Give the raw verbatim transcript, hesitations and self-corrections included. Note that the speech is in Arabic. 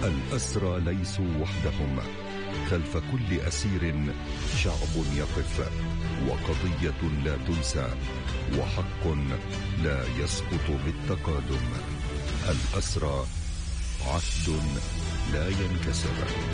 الأسرى ليسوا وحدهم، خلف كل أسير شعب يقف، وقضية لا تنسى، وحق لا يسقط بالتقادم. الأسرى عهد لا ينكسر.